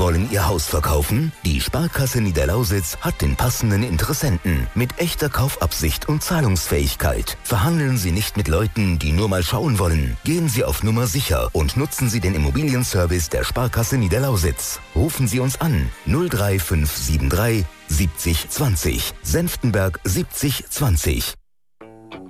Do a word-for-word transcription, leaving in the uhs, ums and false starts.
wollen Ihr Haus verkaufen? Die Sparkasse Niederlausitz hat den passenden Interessenten mit echter Kaufabsicht und Zahlungsfähigkeit. Verhandeln Sie nicht mit Leuten, die nur mal schauen wollen. Gehen Sie auf Nummer sicher und nutzen Sie den Immobilienservice der Sparkasse Niederlausitz. Rufen Sie uns an null drei fünf sieben drei siebzig zwanzig, Senftenberg siebzig zwanzig.